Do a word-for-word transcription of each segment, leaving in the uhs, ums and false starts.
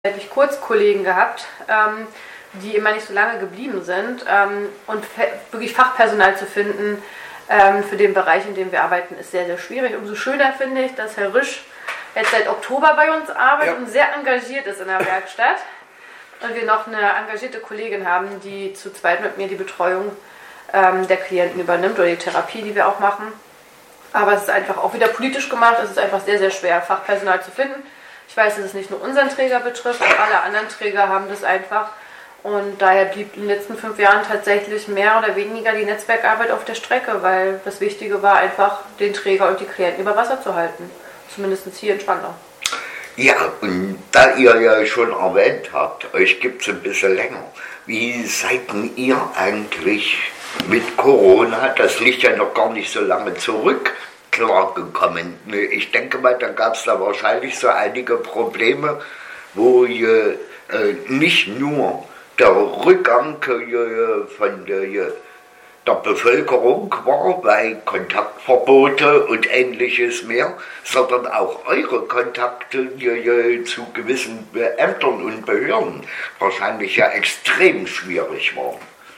relativ kurz Kollegen gehabt, ähm, die immer nicht so lange geblieben sind. Ähm, und wirklich Fachpersonal zu finden ähm, für den Bereich, in dem wir arbeiten, ist sehr, sehr schwierig. Umso schöner finde ich, dass Herr Risch jetzt seit Oktober bei uns arbeitet ja. und sehr engagiert ist in der Werkstatt. Und wir noch eine engagierte Kollegin haben, die zu zweit mit mir die Betreuung ähm, der Klienten übernimmt oder die Therapie, die wir auch machen. Aber es ist einfach auch wieder politisch gemacht. Es ist einfach sehr, sehr schwer, Fachpersonal zu finden. Ich weiß, dass es nicht nur unseren Träger betrifft, auch alle anderen Träger haben das einfach. Und daher blieb in den letzten fünf Jahren tatsächlich mehr oder weniger die Netzwerkarbeit auf der Strecke, weil das Wichtige war einfach, den Träger und die Klienten über Wasser zu halten. Zumindest hier in Spandau. Ja, und da ihr ja schon erwähnt habt, euch gibt es ein bisschen länger. Wie seid ihr eigentlich mit Corona, das liegt ja noch gar nicht so lange zurück, klargekommen? Ich denke mal, da gab es da wahrscheinlich so einige Probleme, wo ihr äh, nicht nur der Rückgang äh, von der, der Bevölkerung war, weil Kontaktverbote und ähnliches mehr, sondern auch eure Kontakte äh, zu gewissen Ämtern und Behörden wahrscheinlich ja extrem schwierig waren.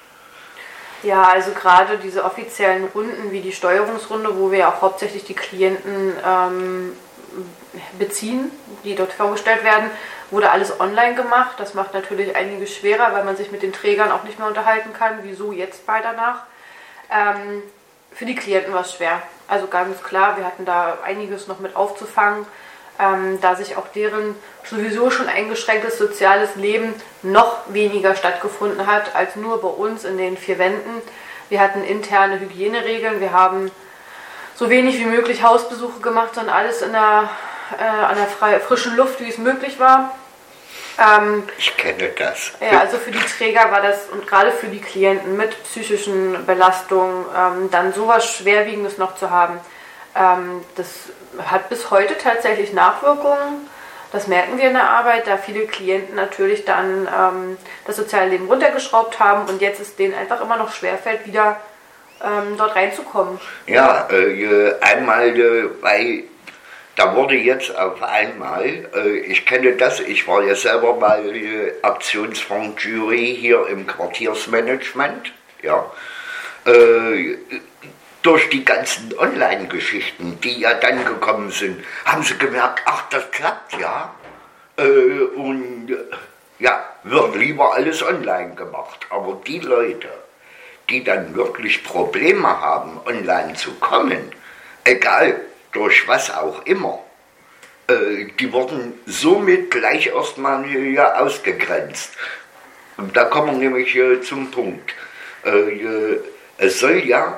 Ja, also gerade diese offiziellen Runden wie die Steuerungsrunde, wo wir ja auch hauptsächlich die Klienten ähm, beziehen, die dort vorgestellt werden, wurde alles online gemacht. Das macht natürlich einiges schwerer, weil man sich mit den Trägern auch nicht mehr unterhalten kann. Wieso jetzt bei danach? Ähm, für die Klienten war es schwer. Also ganz klar, wir hatten da einiges noch mit aufzufangen, ähm, da sich auch deren sowieso schon eingeschränktes soziales Leben noch weniger stattgefunden hat, als nur bei uns in den vier Wänden. Wir hatten interne Hygieneregeln, wir haben so wenig wie möglich Hausbesuche gemacht, sondern alles in der, äh, an der frei, frischen Luft, wie es möglich war. Ähm, ich kenne das. Ja, also für die Träger war das, und gerade für die Klienten mit psychischen Belastungen, ähm, dann sowas Schwerwiegendes noch zu haben, ähm, das hat bis heute tatsächlich Nachwirkungen. Das merken wir in der Arbeit, da viele Klienten natürlich dann ähm, das soziale Leben runtergeschraubt haben und jetzt es denen einfach immer noch schwerfällt, wieder ähm, dort reinzukommen. Ja, äh, einmal äh, bei, da wurde jetzt auf einmal, äh, ich kenne das, ich war ja selber mal äh, Aktionsfonds-Jury hier im Quartiersmanagement, ja, äh, durch die ganzen Online-Geschichten, die ja dann gekommen sind, haben sie gemerkt, ach, das klappt ja. Äh, und ja, wird lieber alles online gemacht. Aber die Leute, die dann wirklich Probleme haben, online zu kommen, egal durch was auch immer, äh, die wurden somit gleich erstmal hier ausgegrenzt. Und da kommen wir nämlich äh, zum Punkt. Äh, es soll ja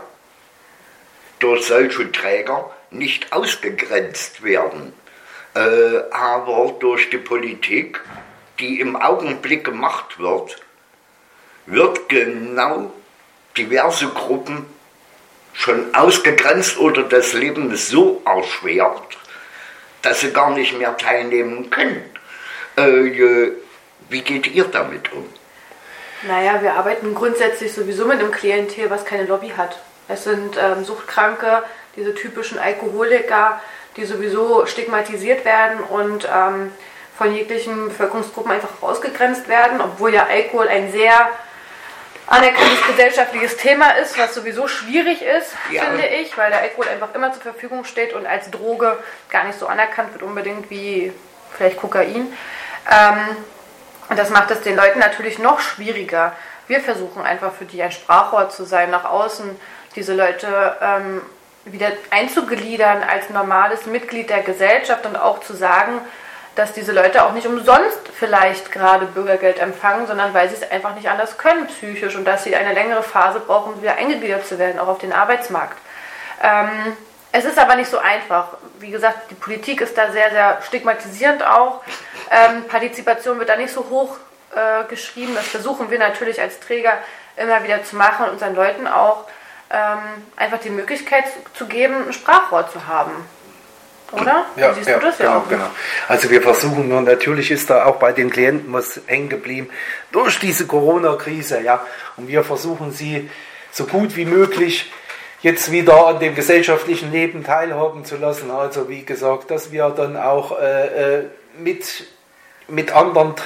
durch solche Träger nicht ausgegrenzt werden, äh, aber durch die Politik, die im Augenblick gemacht wird, wird genau diverse Gruppen schon ausgegrenzt oder das Leben so erschwert, dass sie gar nicht mehr teilnehmen können. Äh, wie geht ihr damit um? Naja, wir arbeiten grundsätzlich sowieso mit einem Klientel, was keine Lobby hat. Es sind ähm, Suchtkranke, diese typischen Alkoholiker, die sowieso stigmatisiert werden und ähm, von jeglichen Bevölkerungsgruppen einfach ausgegrenzt werden, obwohl ja Alkohol ein sehr anerkanntes gesellschaftliches Thema ist, was sowieso schwierig ist, ja. finde ich, weil der Alkohol einfach immer zur Verfügung steht und als Droge gar nicht so anerkannt wird unbedingt wie vielleicht Kokain. Ähm, und das macht es den Leuten natürlich noch schwieriger. Wir versuchen einfach für die ein Sprachrohr zu sein, nach außen diese Leute ähm, wieder einzugliedern als normales Mitglied der Gesellschaft und auch zu sagen, dass diese Leute auch nicht umsonst vielleicht gerade Bürgergeld empfangen, sondern weil sie es einfach nicht anders können psychisch und dass sie eine längere Phase brauchen, um wieder eingegliedert zu werden, auch auf den Arbeitsmarkt. Ähm, es ist aber nicht so einfach. Wie gesagt, die Politik ist da sehr, sehr stigmatisierend auch. Ähm, Partizipation wird da nicht so hoch äh, geschrieben. Das versuchen wir natürlich als Träger immer wieder zu machen und unseren Leuten auch ähm, einfach die Möglichkeit zu geben, ein Sprachrohr zu haben. Oder? Ja, Wie siehst ja, du das? genau, Ja auch? genau. Also wir versuchen nur, natürlich ist da auch bei den Klienten was hängen geblieben durch diese Corona-Krise, ja. Und wir versuchen sie so gut wie möglich jetzt wieder an dem gesellschaftlichen Leben teilhaben zu lassen. Also wie gesagt, dass wir dann auch äh, mit mit anderen